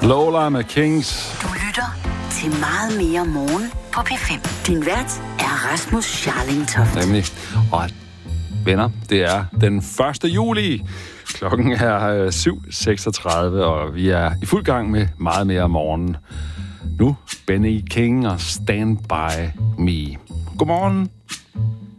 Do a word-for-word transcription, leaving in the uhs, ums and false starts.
Lola med Kings. Du lytter til Meget mere morgen på P fem. Din vært er Rasmus Scharling Toft. Nemlig. Og venner, det er den første juli. Klokken er syv seksogtredive, og vi er i fuld gang med Meget mere om morgenen. Nu Benny King og Stand By Me. Godmorgen.